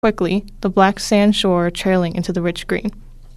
quickly, the black sand shore trailing into the rich green.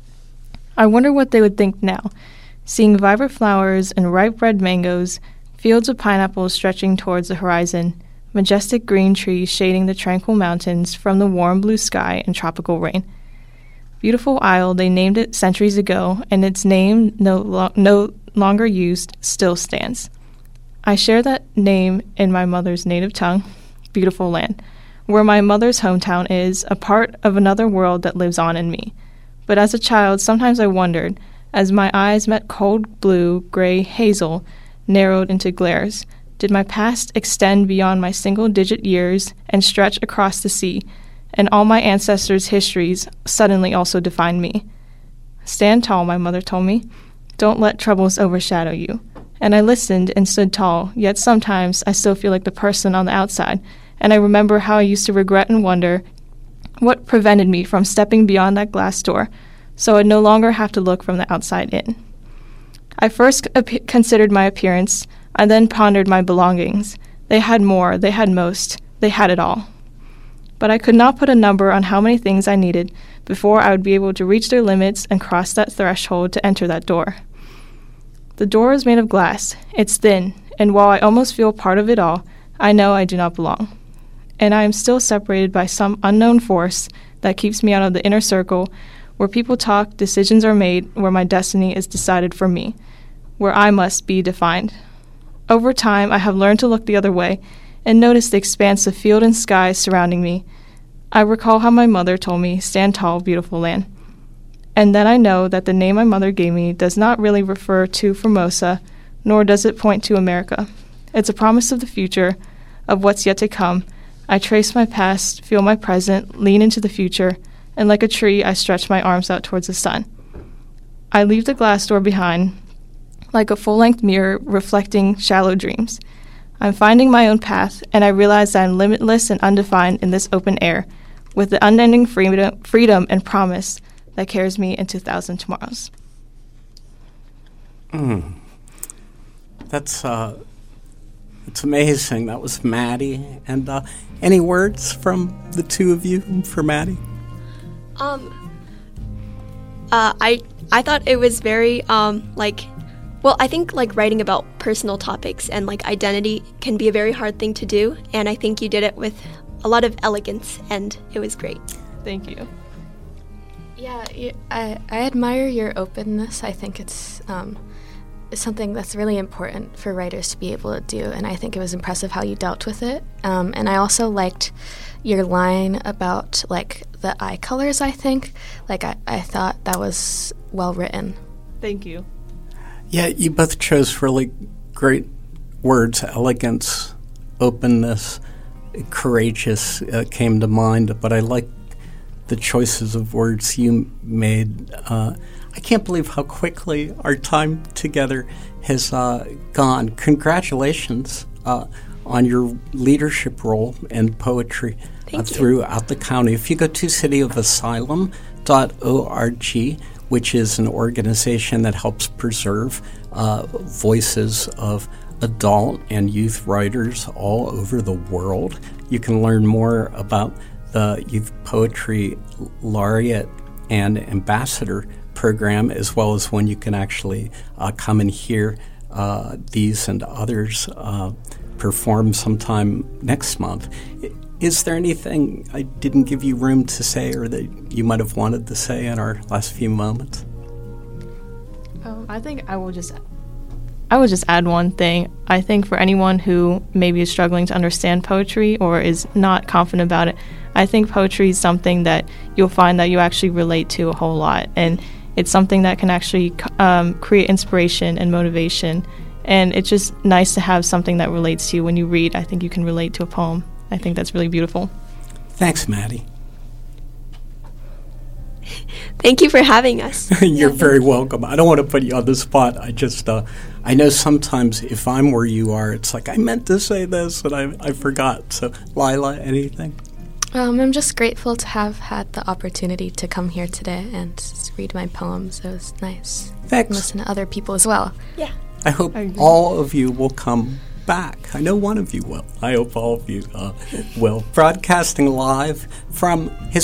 I wonder what they would think now, seeing vibrant flowers and ripe red mangoes, fields of pineapples stretching towards the horizon, majestic green trees shading the tranquil mountains from the warm blue sky and tropical rain. Beautiful Isle, they named it centuries ago, and its name, no longer used, still stands. I share that name in my mother's native tongue, Beautiful Land, where my mother's hometown is, a part of another world that lives on in me. But as a child, sometimes I wondered, as my eyes met cold blue, gray, hazel, narrowed into glares, did my past extend beyond my single-digit years and stretch across the sea, and all my ancestors' histories suddenly also defined me? Stand tall, my mother told me. Don't let troubles overshadow you. And I listened and stood tall, yet sometimes I still feel like the person on the outside, and I remember how I used to regret and wonder what prevented me from stepping beyond that glass door, so I'd no longer have to look from the outside in. I first considered my appearance. I then pondered my belongings. They had more, they had most, they had it all. But I could not put a number on how many things I needed before I would be able to reach their limits and cross that threshold to enter that door. The door is made of glass. It's thin, and while I almost feel part of it all, I know I do not belong. And I am still separated by some unknown force that keeps me out of the inner circle, where people talk, decisions are made, where my destiny is decided for me, where I must be defined. Over time, I have learned to look the other way and notice the expanse of field and sky surrounding me. I recall how my mother told me, "Stand tall, beautiful land." And then I know that the name my mother gave me does not really refer to Formosa, nor does it point to America. It's a promise of the future, of what's yet to come. I trace my past, feel my present, lean into the future, and like a tree, I stretch my arms out towards the sun. I leave the glass door behind, like a full-length mirror reflecting shallow dreams. I'm finding my own path, and I realize that I'm limitless and undefined in this open air, with the unending freedom and promise that carries me into 1,000 tomorrows. That's it's amazing. That was Maddie. And any words from the two of you for Maddie? I thought it was very I think writing about personal topics and identity can be a very hard thing to do, and I think you did it with a lot of elegance, and it was great. Thank you. Yeah, I admire your openness. I think it's something that's really important for writers to be able to do, and I think it was impressive how you dealt with it. And I also liked your line about the eye colors. I think I thought that was well written. Thank you. Yeah, you both chose really great words. Elegance, openness, courageous came to mind, but I like the choices of words you made. I can't believe how quickly our time together has gone. Congratulations on your leadership role in poetry throughout the county. If you go to cityofasylum.org, which is an organization that helps preserve voices of adult and youth writers all over the world, you can learn more about the Youth Poetry Laureate and Ambassador program, as well as when you can actually come and hear these and others perform sometime next month. Is there anything I didn't give you room to say or that you might have wanted to say in our last few moments? I think I will just add one thing. I think for anyone who maybe is struggling to understand poetry or is not confident about it, I think poetry is something that you'll find that you actually relate to a whole lot. And it's something that can actually create inspiration and motivation. And it's just nice to have something that relates to you when you read. I think you can relate to a poem. I think that's really beautiful. Thanks, Maddie. Thank you for having us. You're very welcome. I don't want to put you on the spot. I just, I know sometimes if I'm where you are, it's like, I meant to say this and I forgot. So, Lila, anything? I'm just grateful to have had the opportunity to come here today and read my poems. It was nice. Thanks. And listen to other people as well. Yeah. I hope all of you will come back. I know one of you will. I hope all of you will. Broadcasting live from